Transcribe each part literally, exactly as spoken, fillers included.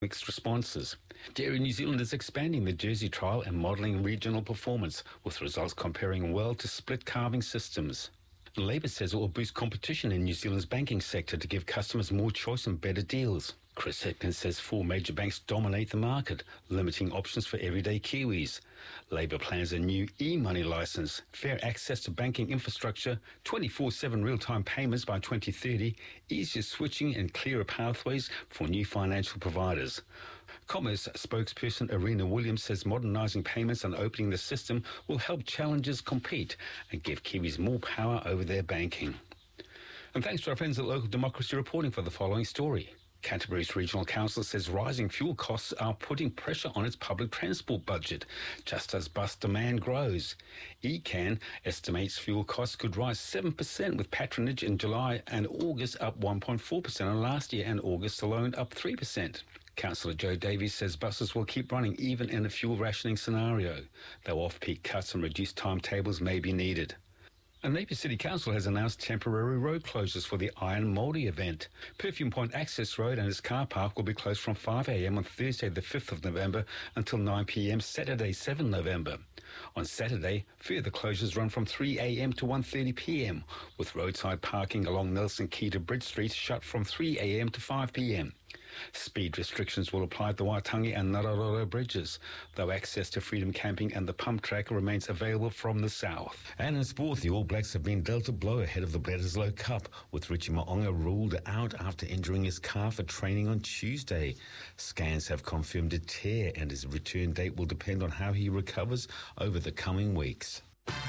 mixed responses. Dairy New Zealand is expanding the Jersey trial and modelling regional performance, with results comparing well to split calving systems. Labour says it will boost competition in New Zealand's banking sector to give customers more choice and better deals. Chris Hipkins says four major banks dominate the market, limiting options for everyday Kiwis. Labour plans a new e-money licence, fair access to banking infrastructure, twenty-four seven real-time payments by twenty thirty, easier switching and clearer pathways for new financial providers. Commerce spokesperson Arena Williams says modernising payments and opening the system will help challengers compete and give Kiwis more power over their banking. And thanks to our friends at Local Democracy reporting for the following story. Canterbury's Regional Council says rising fuel costs are putting pressure on its public transport budget, just as bus demand grows. E C A N estimates fuel costs could rise seven percent, with patronage in July and August up one point four percent, and last year and August alone up three percent. Councillor Joe Davies says buses will keep running even in a fuel rationing scenario, though off-peak cuts and reduced timetables may be needed. And Napier City Council has announced temporary road closures for the Iron Mouldy event. Perfume Point Access Road and its car park will be closed from five a.m. on Thursday the fifth of November until nine p.m. Saturday seventh of November. On Saturday, further closures run from three a.m. to one thirty p.m, with roadside parking along Nelson Key to Bridge Street shut from three a.m. to five p.m. Speed restrictions will apply at the Waitangi and Nararoro bridges, though access to Freedom Camping and the pump track remains available from the south. And in sport, the All Blacks have been dealt a blow ahead of the Bledisloe Cup, with Richie Mo'unga ruled out after injuring his calf at training on Tuesday. Scans have confirmed a tear, and his return date will depend on how he recovers over the coming weeks.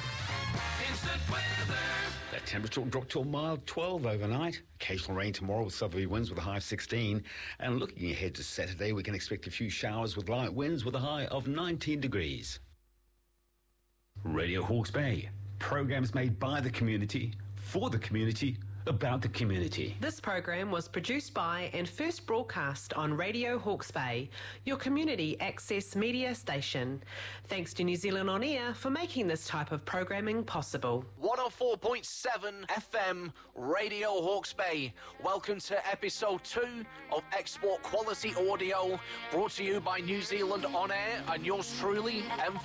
Instant weather. The temperature will drop to a mild twelve overnight. Occasional rain tomorrow with southerly winds with a high of sixteen. And looking ahead to Saturday, we can expect a few showers with light winds with a high of nineteen degrees. Radio Hawke's Bay. Programs made by the community, for the community, about the community. This program was produced by and first broadcast on Radio Hawke's Bay, your community access media station. Thanks to New Zealand On Air for making this type of programming possible. one oh four point seven F M Radio Hawke's Bay. Welcome to episode two of Export Quality Audio, brought to you by New Zealand On Air and yours truly, M